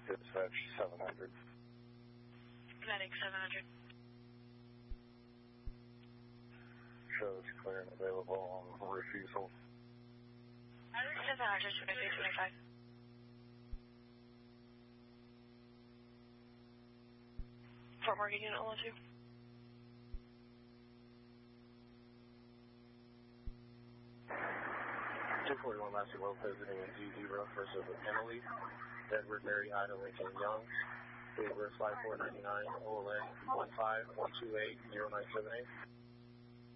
Dispatch 700. Medic 700. Shows clear and available on refusal. 700, 2325. Fort Morgan Unit 112. 241 Master Lopez visiting in D0 versus Emily, Edward, Mary, Ida, Lincoln, Young, date of birth 5499, OLN 151280978.